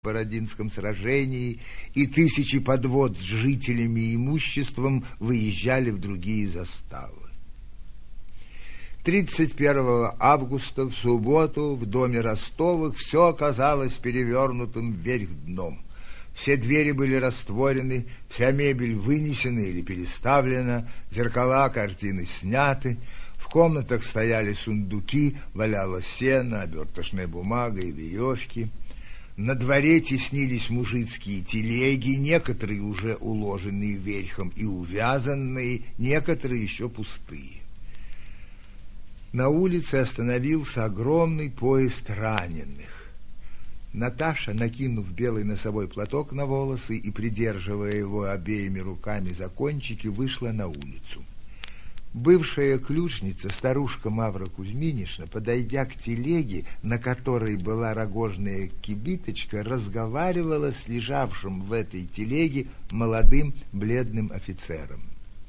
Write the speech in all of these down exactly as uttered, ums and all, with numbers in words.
Бородинском сражении, и тысячи подвод с жителями и имуществом выезжали в другие заставы. тридцать первого августа в субботу в доме Ростовых все оказалось перевернутым вверх дном. Все двери были растворены, вся мебель вынесена или переставлена, зеркала, картины сняты, в комнатах стояли сундуки, валялось сено, оберточная бумага и веревки. На дворе теснились мужицкие телеги, некоторые уже уложенные верхом и увязанные, некоторые еще пустые. На улице остановился огромный поезд раненых. Наташа, накинув белый носовой платок на волосы и придерживая его обеими руками за кончики, вышла на улицу. Бывшая ключница, старушка Мавра Кузьминишна, подойдя к телеге, на которой была рогожная кибиточка, разговаривала с лежавшим в этой телеге молодым бледным офицером.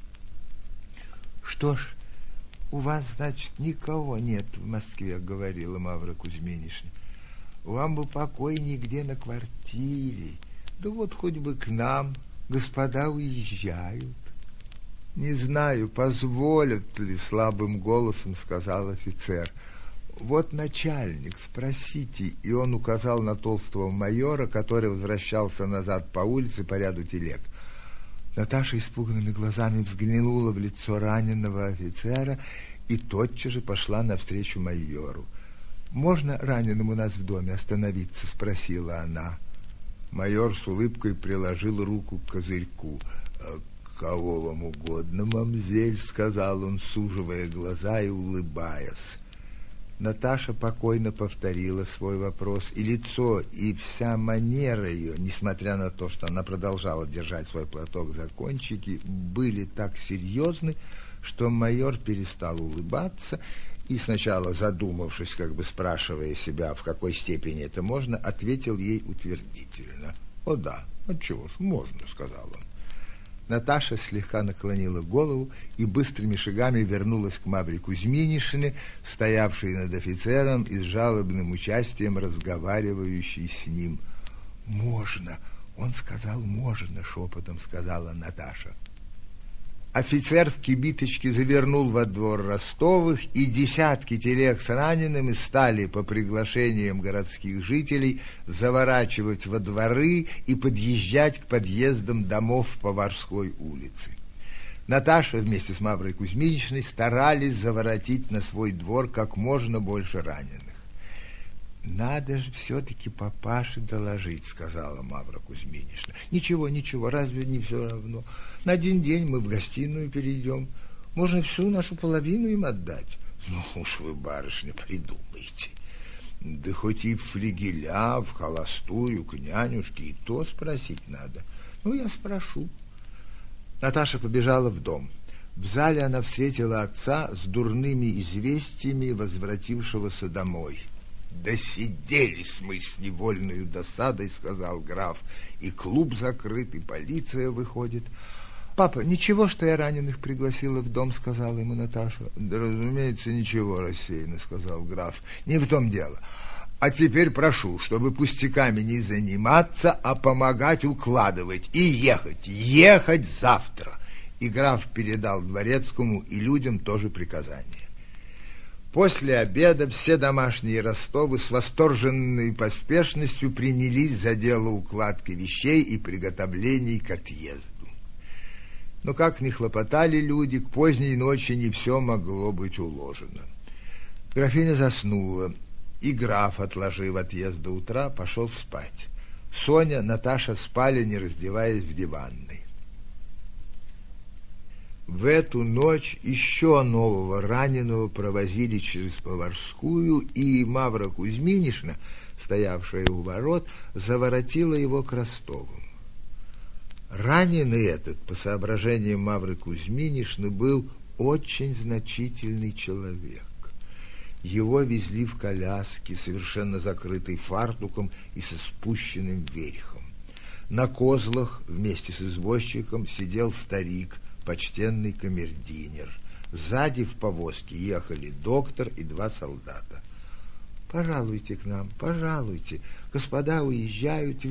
— Что ж, у вас, значит, никого нет в Москве, — говорила Мавра Кузьминишна. — Вам бы покой нигде на квартире. Да вот хоть бы к нам, господа уезжают. — Не знаю, позволят ли, — слабым голосом сказал офицер. — Вот начальник, спросите. И он указал на толстого майора, который возвращался назад по улице по ряду телег. Наташа испуганными глазами взглянула в лицо раненого офицера и тотчас же пошла навстречу майору. — Можно раненым у нас в доме остановиться? — спросила она. Майор с улыбкой приложил руку к козырьку. — Кого вам угодно, мамзель, — сказал он, суживая глаза и улыбаясь. Наташа покойно повторила свой вопрос, и лицо, и вся манера ее, несмотря на то, что она продолжала держать свой платок за кончики, были так серьезны, что майор перестал улыбаться и, сначала задумавшись, как бы спрашивая себя, в какой степени это можно, ответил ей утвердительно. — О да, отчего ж, можно, — сказал он. Наташа слегка наклонила голову и быстрыми шагами вернулась к Мавре Кузьминишне, стоявшей над офицером и с жалобным участием разговаривающей с ним. — Можно, он сказал, можно, — шепотом сказала Наташа. Офицер в кибиточке завернул во двор Ростовых, и десятки телег с ранеными стали по приглашениям городских жителей заворачивать во дворы и подъезжать к подъездам домов Поварской улицы. Наташа вместе с Маврой Кузьминишной старались заворотить на свой двор как можно больше раненых. — Надо же все-таки папаше доложить, — сказала Мавра Кузьминишна. — Ничего, ничего, разве не все равно? На один день мы в гостиную перейдем. Можно всю нашу половину им отдать. — Ну уж вы, барышня, придумайте. Да хоть и в флигеля, в холостую, к нянюшке, и то спросить надо. Ну, я спрошу. Наташа побежала в дом. В зале она встретила отца с дурными известиями, возвратившегося домой. — Досиделись мы с невольною досадой, — сказал граф, — и клуб закрыт, и полиция выходит. — Папа, ничего, что я раненых пригласила в дом, — сказала ему Наташа. — Да, разумеется, ничего, — рассеянно сказал граф. — Не в том дело. А теперь прошу, чтобы пустяками не заниматься, а помогать укладывать и ехать, ехать завтра. И граф передал дворецкому и людям тоже приказание. После обеда все домашние Ростовы с восторженной поспешностью принялись за дело укладки вещей и приготовлений к отъезду. Но как ни хлопотали люди, к поздней ночи не все могло быть уложено. Графиня заснула, и граф, отложив отъезд до утра, пошел спать. Соня, Наташа спали, не раздеваясь, в диванной. В эту ночь еще нового раненого провозили через Поварскую, и Мавра Кузьминишна, стоявшая у ворот, заворотила его к Ростовым. Раненый этот, по соображениям Мавры Кузьминишны, был очень значительный человек. Его везли в коляске, совершенно закрытой фартуком и со спущенным верхом. На козлах вместе с извозчиком сидел старик, почтенный камердинер. Сзади в повозке ехали доктор и два солдата. Пожалуйте к нам, пожалуйте. Господа уезжают,